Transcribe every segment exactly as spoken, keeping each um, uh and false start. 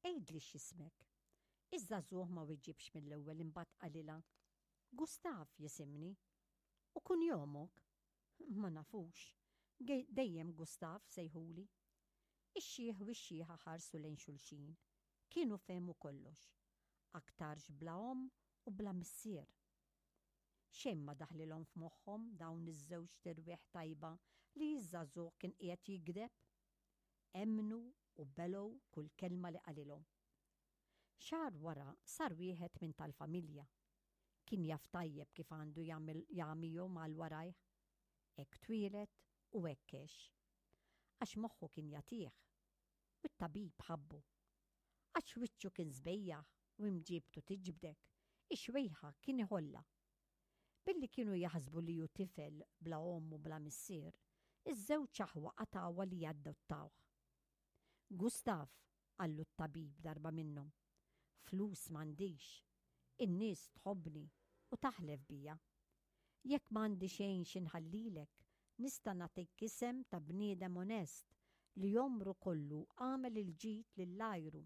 Ejdli x'ismek. Iż-żagħżugħ ma weġġibx mill-ewwel imbagħad qalilha. Gustav jisimni. U kun jomok? Ma nafux. Dejjem Gustav sejħuli. Ix-xieħ u x-xieħa ħarsu lejn xulxin. Kienu fehmu kollox. Aktarx bla omm u bla missier. Xejn ma daħlilhom f'moħħhom dawn iż-żewġ tirwieħ tajba li ż-żagħżugħ kien qiegħed jigdeb. Emmnu u below kull kelma li qalilhom. Xahar wara sar wieħed minn tal-familja. Kien jaf tajjeb kif għandu jagħmilhom mal warajh. Hekk twieled u hekk kex. Għax moħħu kien jagħtih. U t-tabib ħabbu. Għax wiċċu kien żbejjaħ u imġibtu tiġbdek, ix-xwejħa kien iħolla. Billi kienu jaħsbu li ju tifel bla omm u bla missier, iż-żewġ aħwa qatawa li jaddottawh. Gustav, għallu t-tabib darba minnhom, flus m'għandix, in-nies tħobbni u taħlef bija. Jekk m'għandi xejn xinħallilek, nista' nagħtik isem ta' bniedem onest li jomru kollu għamel il-ġid lill-ajru.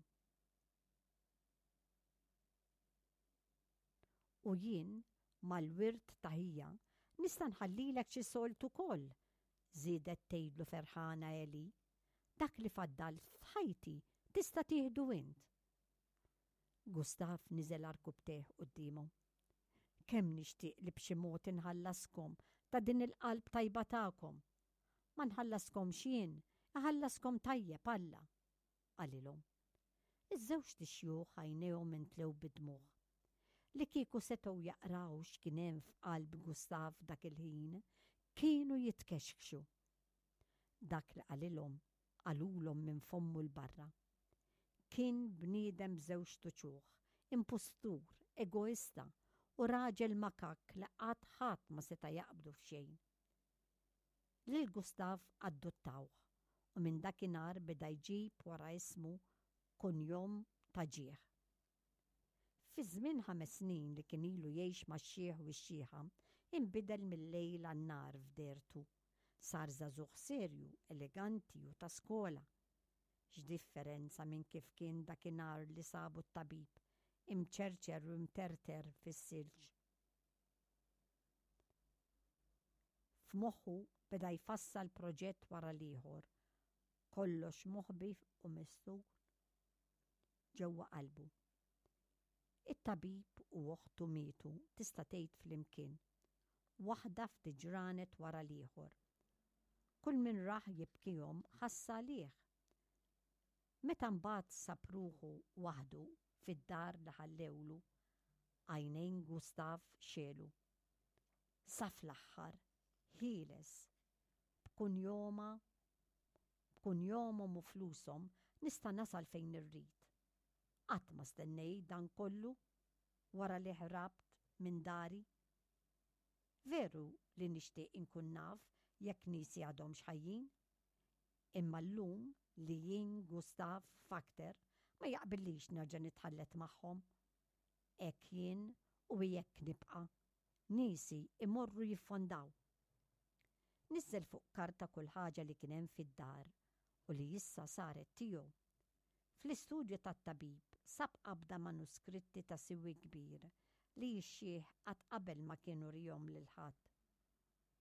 U jien, mal-wirt taħija, nista' nħallilek xi soltu koll, żiedet tgħidlu ferħana Eli. Dak li faddal f'ħajti tista' tieħdu int. Gustav niżel arkubteħ qudiemhom. Kemm nixtieq li b'xi mod inħallaskom ta' din il-qalb tajba tagħkom. Ma nħallaskom xien, iħallaskom tajjeb Alla, qalilhom. Iż-żewġ tixjuħ għajnejhom intlew bid-dmugħ. Li kieku setgħu jaqraw x'kien hemm f'qalb Gustav dak il-ħin, kienu jitkexxu. Dak li qalilhom qalulhom minn fommu l-barra. Kien bniedem b'żewġ tuċuħ, impostur, egoista u raġel makak li qatt ħadd ma seta' jaqbdu f'xejn. Lil Gustav adottawh u minn dakinhar beda jġib wara ismu kunjom ta' ġieħ. Fi żmien ħames snin li kien ilu jgħix max-xieħ u x-xieħa, inbidel mill-lejl għan-nar f'dertu. Sar żagħżugħ serju, eleganti u ta' skola. X'differenza minn kif kien dakinhar li sabu t-tabib, imċerċer u imterter fis-silġ. F'moħħu beda jfassal proġett wara l-ieħor, kollox moħbi u mistur ġewwa qalbu. It-tabib u oħtu mietu tista' tgħid flimkien, waħda ftit ġranet wara l-ieħor. Kull min raħ jibkihom ħassa għalih. Meta mbagħad sapruħu waħdu fid-dar li ħallewlu, għajnejn Gustav xelu. Sa fl-aħħar, ħieles, b'kunjoma, b'kunjomhom u flushom nista' nasal fejn irrid. Qatt ma stennejt dan kollu wara li ħrabt minn dari. Veru li nixtieq inkun naf jekk niesi għadhom xħajjin, imma llum li jien Gustav fakter ma jaqbillix nerġa' nitħallet magħhom. Hekk jien u jekk nibqa' niesi imorru jiffondaw. Niżel fuq karta kull ħaġa li kien hemm fid-dar u li issa saret tiegħu. Fl-istudju tat-tabib sab qabda manuskritti ta' siwi kbir li x-xieħ qatt qabel ma kienu rihom lil ħadd.